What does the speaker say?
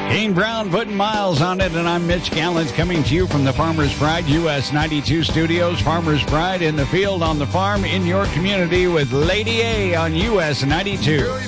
Kane Brown putting miles on it, and I'm Mitch Gallants coming to you from the Farmer's Pride US 92 studios. Farmer's Pride in the field, on the farm, in your community with Lady A on US 92.